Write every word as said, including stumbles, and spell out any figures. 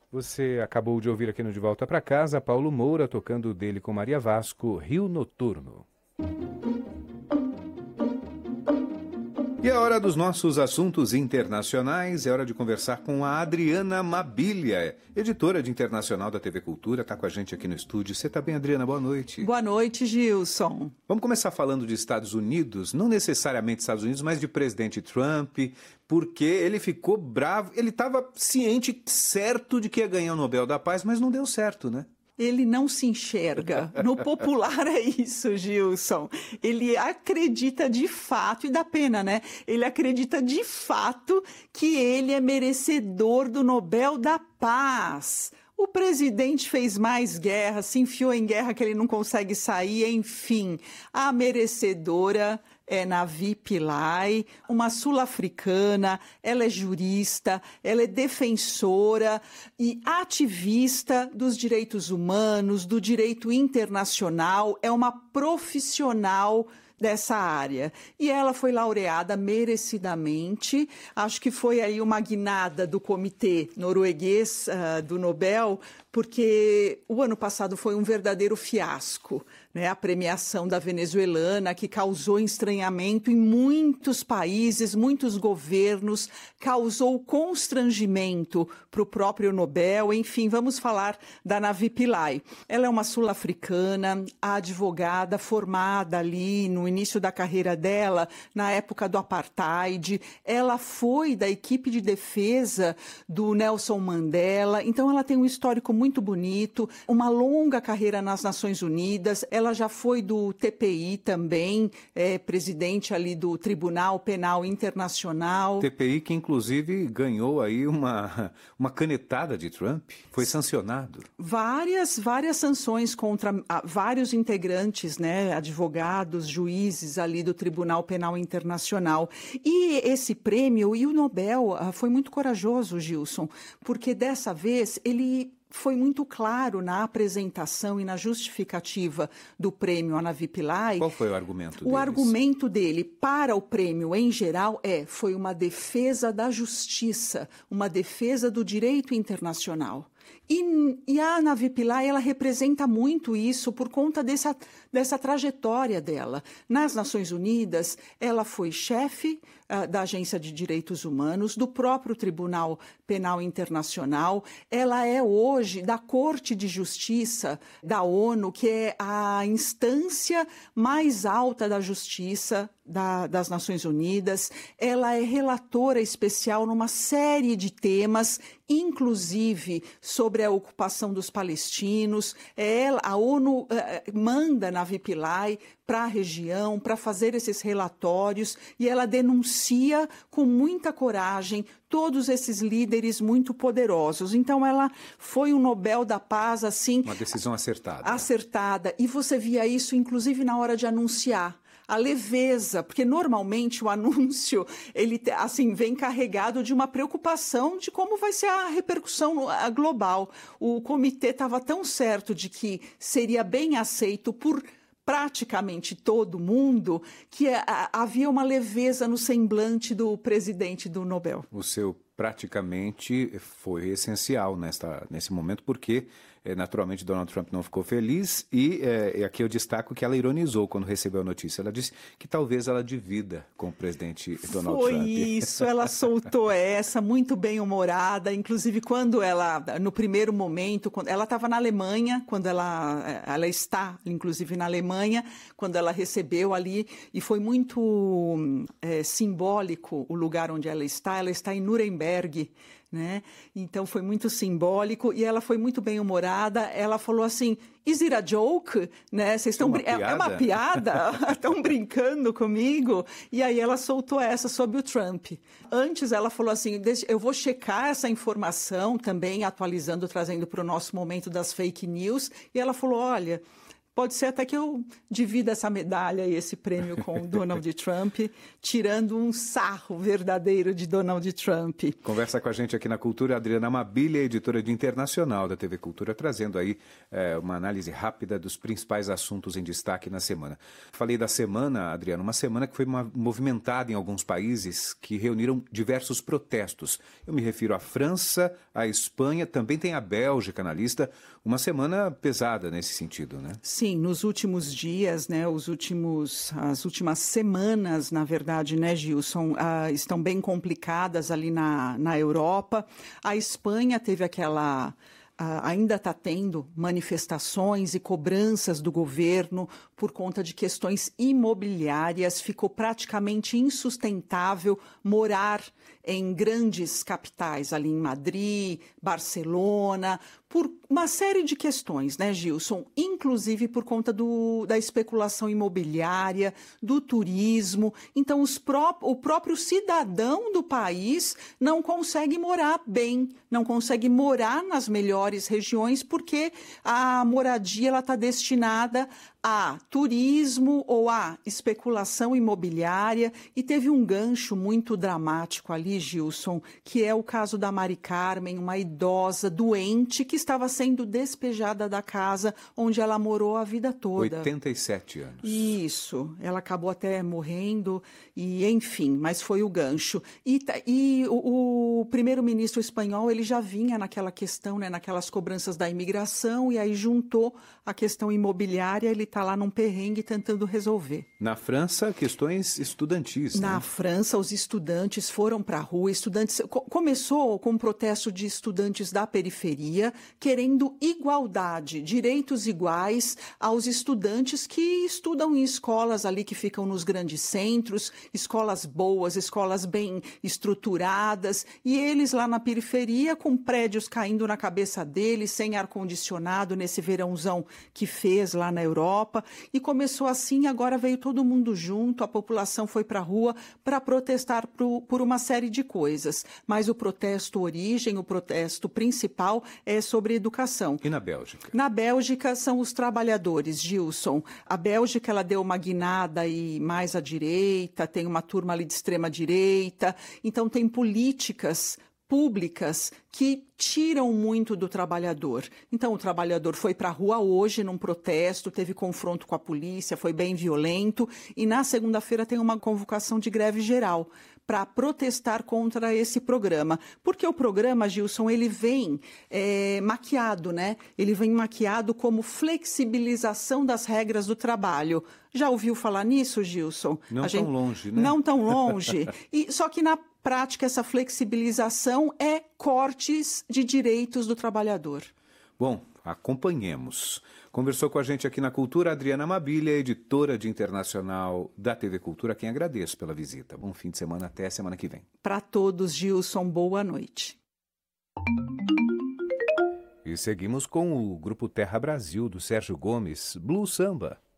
Você acabou de ouvir aqui no De Volta para Casa, Paulo Moura tocando dele com Maria Vasco, Rio Noturno. E é hora dos nossos assuntos internacionais, é hora de conversar com a Adriana Mabilha, editora de Internacional da T V Cultura, está com a gente aqui no estúdio. Você está bem, Adriana? Boa noite. Boa noite, Gilson. Vamos começar falando de Estados Unidos, não necessariamente Estados Unidos, mas de presidente Trump, porque ele ficou bravo, ele estava ciente, certo de que ia ganhar o Nobel da Paz, mas não deu certo, né? Ele não se enxerga. No popular é isso, Gilson. Ele acredita de fato, e dá pena, né? Ele acredita de fato que ele é merecedor do Nobel da Paz. O presidente fez mais guerra, se enfiou em guerra que ele não consegue sair, enfim. A merecedora é Navi Pillay, uma sul-africana, ela é jurista, ela é defensora e ativista dos direitos humanos, do direito internacional, é uma profissional dessa área. E ela foi laureada merecidamente, acho que foi aí uma guinada do comitê norueguês uh, do Nobel, porque o ano passado foi um verdadeiro fiasco, né? A premiação da venezuelana, que causou estranhamento em muitos países, muitos governos, causou constrangimento para o próprio Nobel. Enfim, vamos falar da Navi Pillay. Ela é uma sul-africana, advogada formada ali no início da carreira dela, na época do apartheid. Ela foi da equipe de defesa do Nelson Mandela, então ela tem um histórico muito bonito, uma longa carreira nas Nações Unidas. Ela já foi do T P I também, é, presidente ali do Tribunal Penal Internacional. T P I que inclusive ganhou aí uma, uma canetada de Trump, foi sancionado. Várias, várias sanções contra ah, vários integrantes, né, advogados, juízes ali do Tribunal Penal Internacional. E esse prêmio, e o Nobel, ah, foi muito corajoso, Gilson, porque dessa vez ele foi muito claro na apresentação e na justificativa do prêmio à Navi Pillay. Qual foi o argumento O deles? argumento dele para o prêmio em geral é, foi uma defesa da justiça, uma defesa do direito internacional. E, e a Navi Pillay, ela representa muito isso por conta dessa, dessa trajetória dela. Nas Nações Unidas, ela foi chefe uh, da Agência de Direitos Humanos, do próprio Tribunal Penal Internacional. Ela é hoje da Corte de Justiça da ONU, que é a instância mais alta da justiça da, das Nações Unidas. Ela é relatora especial numa série de temas, inclusive sobre a ocupação dos palestinos. Ela, a ONU uh, manda Navi Pillay para a região, para fazer esses relatórios, e ela denuncia com muita coragem todos esses líderes muito poderosos. Então, ela foi um Nobel da Paz, assim... Uma decisão acertada. Acertada. E você via isso, inclusive, na hora de anunciar. A leveza, porque normalmente o anúncio, ele assim, vem carregado de uma preocupação de como vai ser a repercussão global. O comitê estava tão certo de que seria bem aceito por praticamente todo mundo, que havia uma leveza no semblante do presidente do Nobel. O seu praticamente foi essencial nesta, nesse momento, porque é, naturalmente Donald Trump não ficou feliz e, é, e aqui eu destaco que ela ironizou quando recebeu a notícia. Ela disse que talvez ela divida com o presidente Donald foi Trump. Foi isso, ela soltou essa, muito bem-humorada, inclusive quando ela, no primeiro momento, quando ela estava na Alemanha, quando ela, ela está, inclusive na Alemanha, quando ela recebeu ali, e foi muito é, simbólico o lugar onde ela está, ela está em Nuremberg, né? Então foi muito simbólico e ela foi muito bem-humorada. Ela falou assim: "Is it a joke?", né? Vocês estão é, é, é uma piada? Estão brincando comigo? E aí ela soltou essa sobre o Trump. Antes ela falou assim: "Eu vou checar essa informação também, atualizando, trazendo para o nosso momento das fake news". E ela falou: "Olha, Pode ser até que eu divida essa medalha e esse prêmio com o Donald Trump, tirando um sarro verdadeiro de Donald Trump. Conversa com a gente aqui na Cultura, Adriana Amabilia, editora de Internacional da T V Cultura, trazendo aí é, uma análise rápida dos principais assuntos em destaque na semana. Falei da semana, Adriana, uma semana que foi uma, movimentada em alguns países que reuniram diversos protestos. Eu me refiro à França, à Espanha, também tem a Bélgica na lista. Uma semana pesada nesse sentido, né? Sim, nos últimos dias, né, os últimos, as últimas semanas, na verdade, né, Gilson, uh, estão bem complicadas ali na, na Europa. A Espanha teve aquela... Uh, ainda está tendo manifestações e cobranças do governo por conta de questões imobiliárias. Ficou praticamente insustentável morar em grandes capitais, ali em Madrid, Barcelona, por uma série de questões, né, Gilson? Inclusive por conta do, da especulação imobiliária, do turismo. Então, os pró- o próprio cidadão do país não consegue morar bem, não consegue morar nas melhores regiões, porque a moradia está destinada a turismo ou a especulação imobiliária. E teve um gancho muito dramático ali, Gilson, que é o caso da Mari Carmen, uma idosa doente que estava sendo despejada da casa onde ela morou a vida toda. oitenta e sete anos. Isso, ela acabou até morrendo, e enfim, mas foi o gancho. E, e o, o primeiro-ministro espanhol, ele já vinha naquela questão, né, naquelas cobranças da imigração, e aí juntou a questão imobiliária, ele está lá num perrengue tentando resolver. Na França, questões estudantis. Na né? França, os estudantes foram para a rua. Estudantes co- começou com um protesto de estudantes da periferia, querendo igualdade, direitos iguais aos estudantes que estudam em escolas ali que ficam nos grandes centros, escolas boas, escolas bem estruturadas, e eles lá na periferia com prédios caindo na cabeça deles, sem ar-condicionado nesse verãozão que fez lá na Europa. E começou assim, agora veio todo mundo junto, a população foi para a rua para protestar pro, por uma série de coisas. Mas o protesto origem, o protesto principal é sobre educação. E na Bélgica? Na Bélgica são os trabalhadores, Gilson. A Bélgica, ela deu uma guinada aí mais à direita, tem uma turma ali de extrema direita, então tem políticas públicas que tiram muito do trabalhador. Então, o trabalhador foi para a rua hoje num protesto, teve confronto com a polícia, foi bem violento, e na segunda-feira tem uma convocação de greve geral para protestar contra esse programa. Porque o programa, Gilson, ele vem é, maquiado, né? Ele vem maquiado como flexibilização das regras do trabalho. Já ouviu falar nisso, Gilson? Não A tão gente... longe, né? Não tão longe. E, só que na prática, essa flexibilização é cortes de direitos do trabalhador. Bom, acompanhemos. Conversou com a gente aqui na Cultura Adriana Amabilia, editora de Internacional da T V Cultura, a quem agradeço pela visita. Bom fim de semana, até semana que vem. Para todos, Gilson, boa noite. E seguimos com o Grupo Terra Brasil, do Sérgio Gomes, Blue Samba.